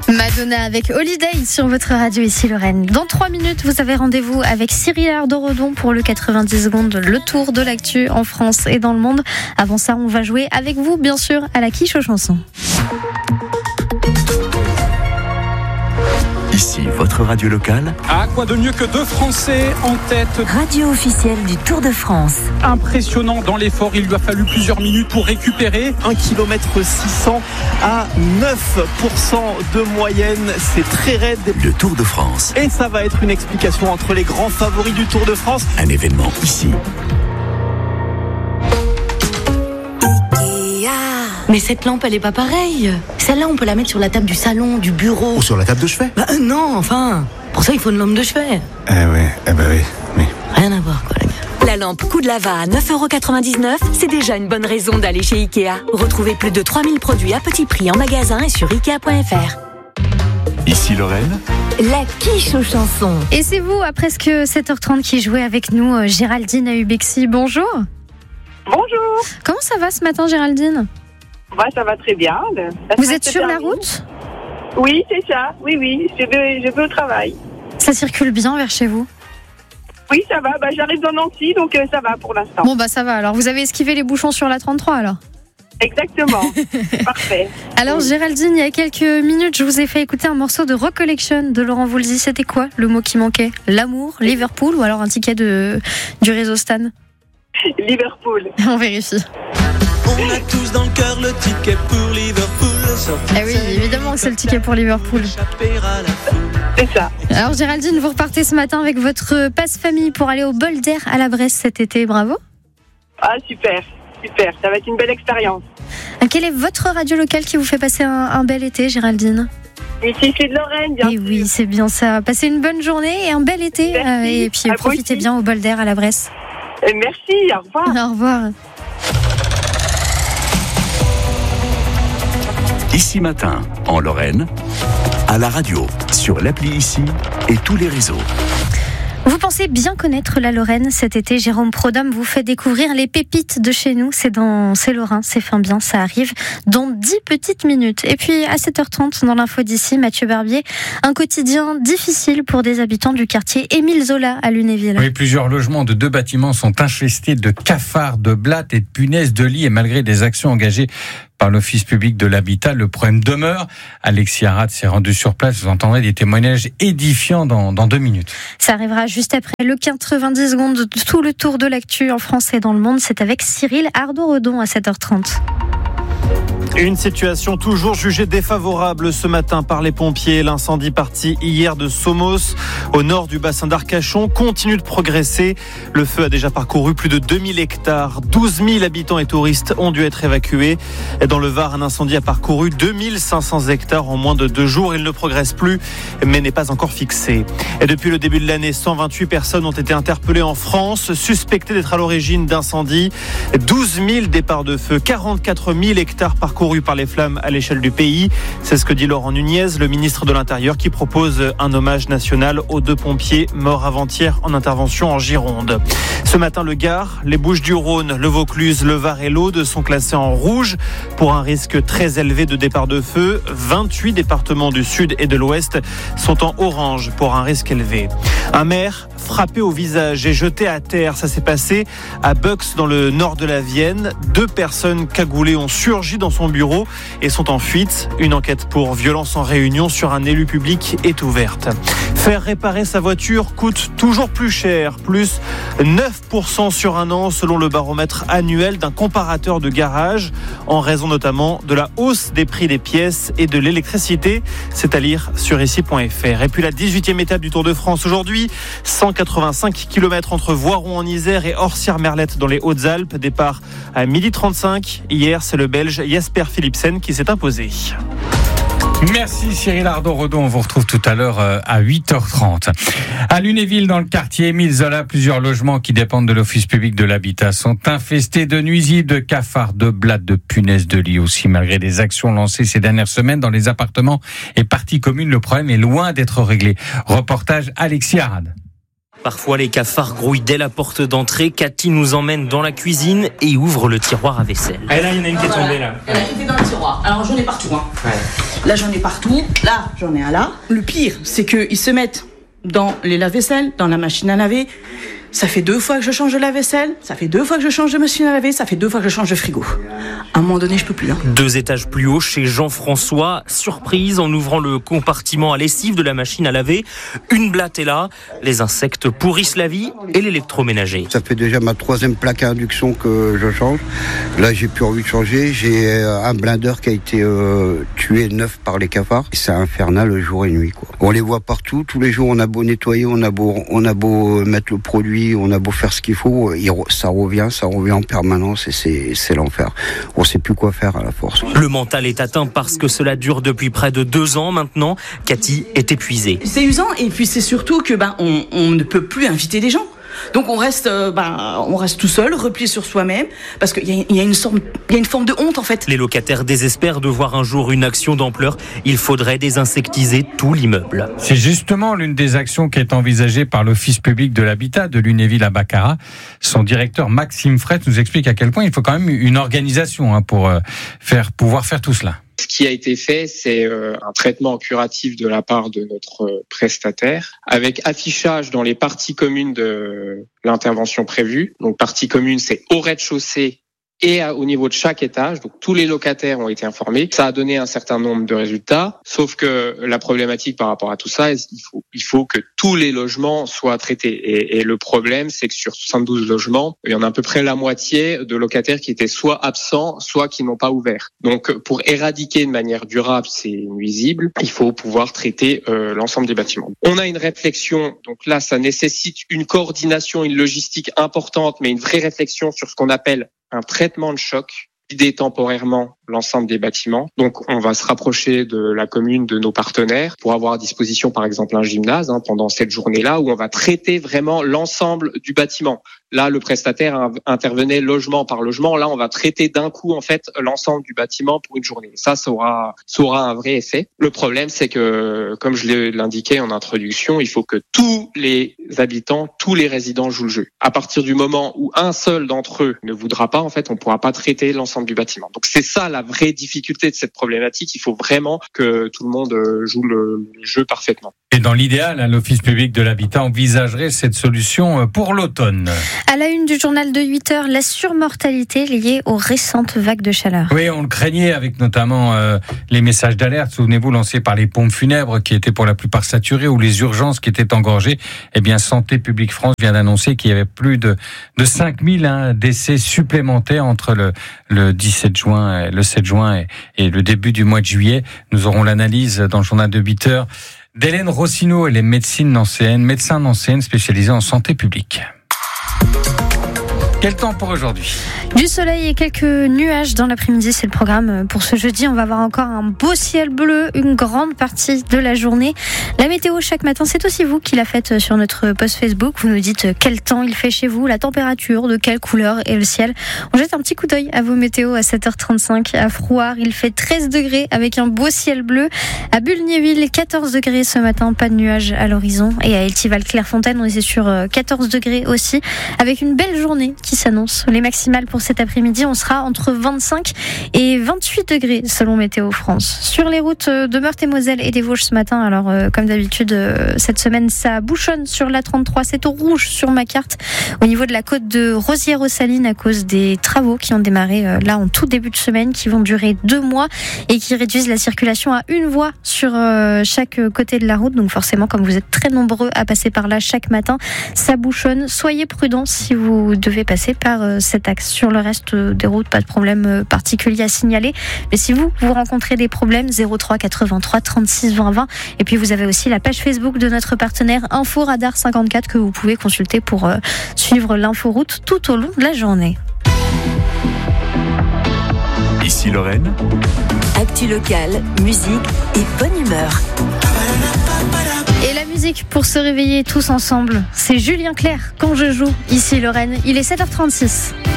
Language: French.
Madonna avec Holiday sur votre radio ici Lorraine. Dans 3 minutes, vous avez rendez-vous avec Cyril Ardo-Redon pour le 90 secondes, le tour de l'actu en France et dans le monde. Avant ça, on va jouer avec vous, bien sûr, à la quiche aux chansons. Ici, votre radio locale. Ah, quoi de mieux que 2 Français en tête. Radio officielle du Tour de France. Impressionnant dans l'effort, il lui a fallu plusieurs minutes pour récupérer. 1 km 600 à 9% de moyenne, c'est très raide. Le Tour de France. Et ça va être une explication entre les grands favoris du Tour de France. Un événement ici. Mais cette lampe, elle est pas pareille. Celle-là, on peut la mettre sur la table du salon, du bureau. Ou sur la table de chevet. Non, enfin. Pour ça, il faut une lampe de chevet. Oui. Rien à voir, quoi, les gars. La lampe Coup de Lava à 9,99€, c'est déjà une bonne raison d'aller chez Ikea. Retrouvez plus de 3000 produits à petit prix en magasin et sur Ikea.fr. Ici Lorraine. La quiche aux chansons. Et c'est vous, à presque 7h30, qui jouez avec nous, Géraldine à Ubexi. Bonjour. Bonjour. Comment ça va ce matin, Géraldine ? Ça va très bien. Vous êtes sur la route ? Oui, c'est ça. Oui. Je vais au travail. Ça circule bien vers chez vous ? Oui, ça va. J'arrive dans Nancy, donc ça va pour l'instant. Bon, ça va. Alors, vous avez esquivé les bouchons sur la 33, alors ? Exactement. Parfait. Alors, Géraldine, il y a quelques minutes, je vous ai fait écouter un morceau de Recollection de Laurent Voulzy. C'était quoi le mot qui manquait ? L'amour, Liverpool ou alors un ticket du réseau Stan ? Liverpool. On vérifie. On a tous dans le cœur le ticket pour Liverpool. Ah oui, évidemment que c'est le ticket pour Liverpool. C'est ça. Alors Géraldine, vous repartez ce matin avec votre passe-famille pour aller au Bol d'Air à la Bresse cet été, bravo. Ah super, ça va être une belle expérience. Quelle est votre radio locale qui vous fait passer un bel été, Géraldine ? Ici c'est de Lorraine, bien sûr. Oui, c'est bien ça. Passez une bonne journée et un bel été. Et puis profitez bien au Bol d'Air à la Bresse. Merci, au revoir. Au revoir. Ici matin, en Lorraine, à la radio, sur l'appli Ici et tous les réseaux. Vous pensez bien connaître la Lorraine cet été. Jérôme Prodhomme vous fait découvrir les pépites de chez nous. C'est Lorrain, c'est fin bien, ça arrive dans 10 petites minutes. Et puis à 7h30, dans l'info d'ici, Mathieu Barbier, un quotidien difficile pour des habitants du quartier Émile Zola à Lunéville. Oui, plusieurs logements de 2 bâtiments sont infestés de cafards, de blattes et de punaises de lit. Et malgré des actions engagées par l'Office public de l'habitat, le problème demeure. Alexis Arad s'est rendu sur place. Vous entendrez des témoignages édifiants dans 2 minutes. Ça arrivera juste après le 90 secondes de tout le tour de l'actu en France et dans le monde. C'est avec Cyril Ardo-Redon à 7h30. Une situation toujours jugée défavorable ce matin par les pompiers. L'incendie parti hier de Somos, au nord du bassin d'Arcachon, continue de progresser. Le feu a déjà parcouru plus de 2000 hectares. 12 000 habitants et touristes ont dû être évacués. Et dans le Var, un incendie a parcouru 2500 hectares en moins de 2 jours. Il ne progresse plus, mais n'est pas encore fixé. Et depuis le début de l'année, 128 personnes ont été interpellées en France, suspectées d'être à l'origine d'incendies. 12 000 départs de feu, 44 000 hectares parcourus par les flammes à l'échelle du pays. C'est ce que dit Laurent Nunez, le ministre de l'Intérieur, qui propose un hommage national aux 2 pompiers morts avant-hier en intervention en Gironde. Ce matin, le Gard, les Bouches-du-Rhône, le Vaucluse, le Var et l'Aude sont classés en rouge pour un risque très élevé de départ de feu. 28 départements du sud et de l'ouest sont en orange pour un risque élevé. Un maire frappé au visage et jeté à terre. Ça s'est passé à Bux, dans le nord de la Vienne. 2 personnes cagoulées ont surgi dans son bureau et sont en fuite. Une enquête pour violence en réunion sur un élu public est ouverte. Faire réparer sa voiture coûte toujours plus cher, plus 9% sur un an selon le baromètre annuel d'un comparateur de garage, en raison notamment de la hausse des prix des pièces et de l'électricité. C'est à lire sur ici.fr. Et puis la 18e étape du Tour de France aujourd'hui, 185 km entre Voiron en Isère et Orsières-Merlette dans les Hautes-Alpes. Départ à 12h35. Hier, c'est le Belge Jasper Philipsen qui s'est imposé. Merci Cyril Ardo-Redon, on vous retrouve tout à l'heure à 8h30. À Lunéville, dans le quartier Émile Zola, plusieurs logements qui dépendent de l'Office public de l'habitat sont infestés de nuisibles, de cafards, de blattes, de punaises de lit aussi. Malgré des actions lancées ces dernières semaines dans les appartements et parties communes, le problème est loin d'être réglé. Reportage Alexis Arad. Parfois, les cafards grouillent dès la porte d'entrée. Cathy nous emmène dans la cuisine et ouvre le tiroir à vaisselle. Ah, là, il y en a une qui est tombée, là. Il y en a une qui est dans le tiroir. Alors, j'en ai partout. Ouais. Là, j'en ai partout. Là, j'en ai un là. Le pire, c'est qu'ils se mettent dans les lave-vaisselle, dans la machine à laver. Ça fait 2 fois que je change de lave-vaisselle, ça fait 2 fois que je change de machine à laver, ça fait 2 fois que je change de frigo. À un moment donné, je peux plus. 2 étages plus haut, chez Jean-François, surprise en ouvrant le compartiment à lessive de la machine à laver. Une blatte est là, les insectes pourrissent la vie et l'électroménager. Ça fait déjà ma 3e plaque à induction que je change. Là, j'ai plus envie de changer. J'ai un blender qui a été tué neuf par les cafards. C'est infernal jour et nuit, quoi. On les voit partout. Tous les jours, on a beau nettoyer, on a beau mettre le produit, on a beau faire ce qu'il faut, ça revient en permanence et c'est l'enfer. On sait plus quoi faire à la force. Le mental est atteint parce que cela dure depuis près de 2 ans maintenant. Cathy est épuisée. C'est usant et puis c'est surtout que on ne peut plus inviter des gens. Donc on reste tout seul, replié sur soi-même, parce qu'il y a une forme de honte en fait. Les locataires désespèrent de voir un jour une action d'ampleur. Il faudrait désinsectiser tout l'immeuble. C'est justement l'une des actions qui est envisagée par l'Office public de l'habitat de Lunéville à Baccarat. Son directeur Maxime Fret nous explique à quel point il faut quand même une organisation pour pouvoir faire tout cela. Ce qui a été fait, c'est un traitement curatif de la part de notre prestataire, avec affichage dans les parties communes de l'intervention prévue. Donc, partie commune, c'est au rez-de-chaussée et au niveau de chaque étage. Donc, tous les locataires ont été informés. Ça a donné un certain nombre de résultats. Sauf que la problématique par rapport à tout ça, il faut que tous les logements soient traités. Et le problème, c'est que sur 72 logements, il y en a à peu près la moitié de locataires qui étaient soit absents, soit qui n'ont pas ouvert. Donc, pour éradiquer de manière durable ces nuisibles, il faut pouvoir traiter l'ensemble des bâtiments. On a une réflexion. Donc là, ça nécessite une coordination, une logistique importante, mais une vraie réflexion sur ce qu'on appelle un traitement de choc, vider temporairement l'ensemble des bâtiments. Donc, on va se rapprocher de la commune, de nos partenaires, pour avoir à disposition, par exemple, un gymnase pendant cette journée-là, où on va traiter vraiment l'ensemble du bâtiment. Là, le prestataire intervenait logement par logement. Là, on va traiter d'un coup, en fait, l'ensemble du bâtiment pour une journée. Ça aura un vrai effet. Le problème, c'est que, comme je l'ai indiqué en introduction, il faut que tous les habitants, tous les résidents jouent le jeu. À partir du moment où un seul d'entre eux ne voudra pas, en fait, on ne pourra pas traiter l'ensemble du bâtiment. Donc, c'est ça la vraie difficulté de cette problématique. Il faut vraiment que tout le monde joue le jeu parfaitement. Et dans l'idéal, l'Office public de l'habitat envisagerait cette solution pour l'automne. À la une du journal de 8h, la surmortalité liée aux récentes vagues de chaleur. Oui, on le craignait avec notamment les messages d'alerte, souvenez-vous, lancés par les pompes funèbres qui étaient pour la plupart saturées ou les urgences qui étaient engorgées. Eh bien, Santé publique France vient d'annoncer qu'il y avait plus de 5000 décès supplémentaires entre le 17 juin, le 7 juin et le début du mois de juillet. Nous aurons l'analyse dans le journal de 8h d'Hélène Rossineau. Elle est médecin nancéenne spécialisée en santé publique. Quel temps pour aujourd'hui ? Du soleil et quelques nuages dans l'après-midi, c'est le programme pour ce jeudi. On va avoir encore un beau ciel bleu une grande partie de la journée. La météo chaque matin, c'est aussi vous qui la faites sur notre post Facebook. Vous nous dites quel temps il fait chez vous, la température, de quelle couleur est le ciel. On jette un petit coup d'œil à vos météos à 7h35. À Frouard, il fait 13 degrés avec un beau ciel bleu. À Bulgnéville, 14 degrés ce matin, pas de nuages à l'horizon. Et à Eltival-Clairefontaine, on est sur 14 degrés aussi, avec une belle journée qui s'annonce. Les maximales pour cet après-midi, on sera entre 25 et 28 degrés selon Météo France. Sur les routes de Meurthe-et-Moselle et des Vosges ce matin, alors comme d'habitude cette semaine, ça bouchonne sur la 33, c'est au rouge sur ma carte au niveau de la côte de Rosières-aux-Salines à cause des travaux qui ont démarré là en tout début de semaine, qui vont durer 2 mois et qui réduisent la circulation à une voie sur chaque côté de la route. Donc forcément, comme vous êtes très nombreux à passer par là chaque matin, ça bouchonne. Soyez prudents si vous devez passer par cet axe. Sur le reste des routes, pas de problème particulier à signaler. Mais si vous rencontrez des problèmes, 03 83 36 20 20. Et puis vous avez aussi la page Facebook de notre partenaire Info Radar 54 que vous pouvez consulter pour suivre l'inforoute tout au long de la journée. Ici Lorraine. Actu locale, musique et bonne humeur. Et la musique pour se réveiller tous ensemble, c'est Julien Clerc quand je joue. Ici Lorraine, il est 7h36.